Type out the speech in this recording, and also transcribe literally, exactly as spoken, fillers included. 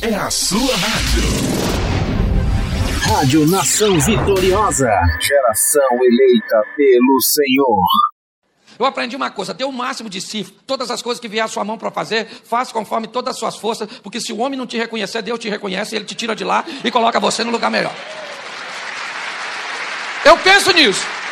é a sua rádio. Rádio Nação Vitoriosa. Geração eleita pelo Senhor. Eu aprendi uma coisa, dê o máximo de si, todas as coisas que vier à sua mão para fazer, faça conforme todas as suas forças, porque se o homem não te reconhecer, Deus te reconhece, ele te tira de lá e coloca você no lugar melhor. Eu penso nisso.